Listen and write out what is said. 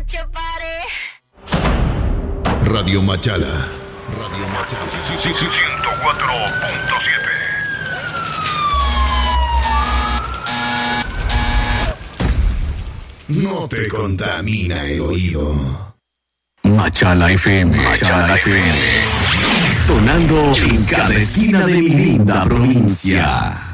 Radio Machala. Radio Machala. 104.7. No te contamina el oído. Machala FM. Machala FM. Sonando en cada esquina de mi linda provincia.